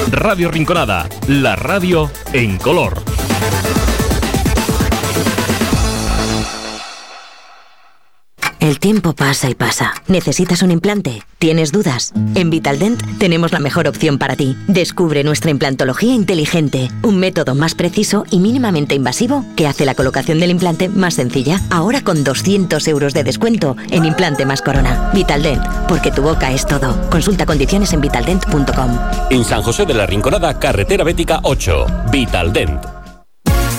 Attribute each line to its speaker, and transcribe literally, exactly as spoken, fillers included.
Speaker 1: Radio Rinconada, la radio en color.
Speaker 2: El tiempo pasa y pasa. ¿Necesitas un implante? ¿Tienes dudas? En Vitaldent tenemos la mejor opción para ti. Descubre nuestra implantología inteligente, un método más preciso y mínimamente invasivo que hace la colocación del implante más sencilla. Ahora con doscientos euros de descuento en implante más corona. Vitaldent, porque tu boca es todo. Consulta condiciones en vitaldent punto com.
Speaker 1: En San José de la Rinconada, carretera Bética ocho. Vitaldent.